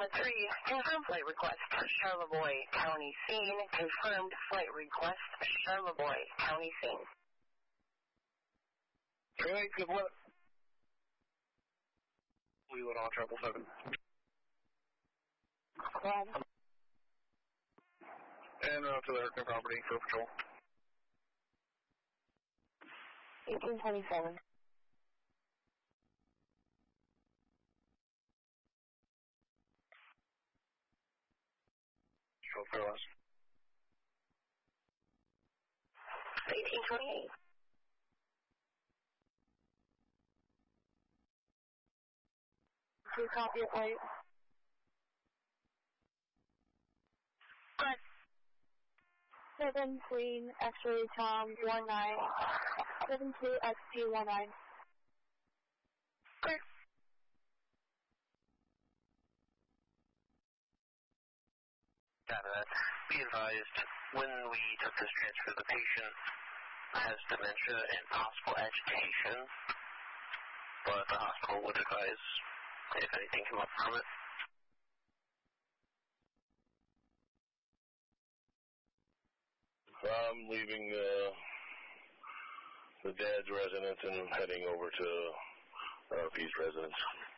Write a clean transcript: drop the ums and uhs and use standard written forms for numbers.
3, confirmed flight request, Charlevoix County scene. Confirmed flight request, Charlevoix County scene. Okay, good luck. Leland on 777. And to the Hurricane property, field patrol. 1827. Control Fairless. 1828. Do you copy your flight? Good. 7 Queen X-ray Tom 19. 72 XP 19. Good. Got that. Be advised, when we took this transfer, the patient has dementia and possible agitation, but the hospital would advise if anything came up from it. I'm leaving the dad's residence and heading over to Pete's residence.